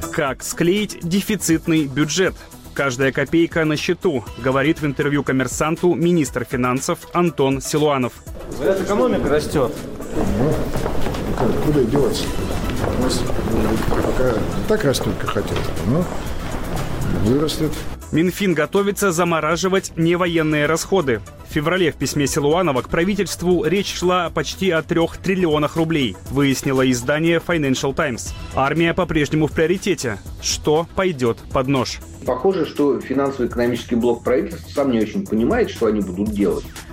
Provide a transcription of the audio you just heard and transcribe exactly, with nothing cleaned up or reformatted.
Как склеить дефицитный бюджет? Каждая копейка на счету, говорит в интервью «Коммерсанту» министр финансов Антон Силуанов. Говорят, экономика растет. Ну, куда деваться? У нас пока так растет, как хотят, но вырастет. Минфин готовится замораживать невоенные расходы. В феврале в письме Силуанова к правительству речь шла почти о трех триллионах рублей, выяснило издание Financial Times. Армия по-прежнему в приоритете. Что пойдет под нож? Похоже, что финансово-экономический блок правительства сам не очень понимает, что они будут делать.